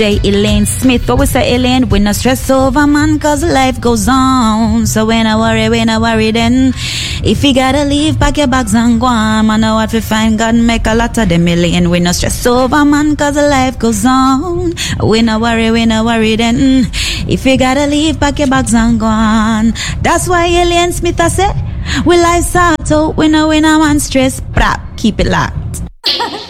Elaine Smith, what we say, Elaine? We no stress over man, cause life goes on. So when I worry then. If you gotta leave, pack your bags and go on. Man, know what we find, God make a lot of them, Elaine. We no stress over man, cause life goes on. We no worry then. If you gotta leave, pack your bags and go on. That's why Elaine Smith I say, we life start out, we no man stress, prap, keep it locked.